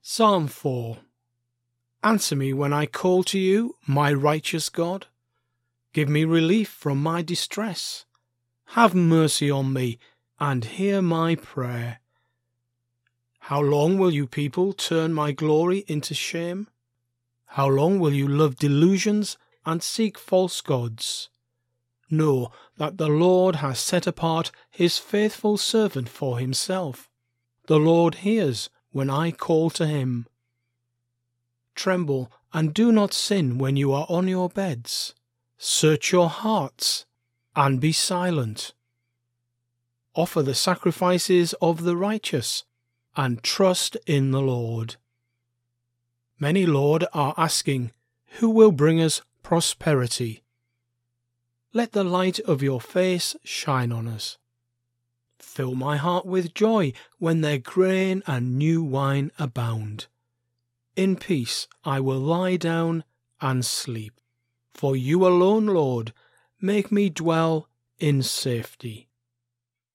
Psalm 4. Answer me when I call to you, my righteous God. Give me relief from my distress. Have mercy on me, and hear my prayer. How long will you people turn my glory into shame? How long will you love delusions and seek false gods? Know that the Lord has set apart his faithful servant for himself. The Lord hears when I call to him. Tremble and do not sin when you are on your beds. Search your hearts and be silent. Offer the sacrifices of the righteous and trust in the Lord. Many, Lord, are asking, who will bring us prosperity? Let the light of your face shine on us. Fill my heart with joy when their grain and new wine abound. In peace I will lie down and sleep. For you alone, Lord, make me dwell in safety.